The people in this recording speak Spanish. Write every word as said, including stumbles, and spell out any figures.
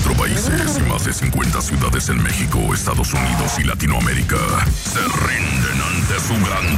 cuatro países y más de cincuenta ciudades en México, Estados Unidos y Latinoamérica se rinden ante su gran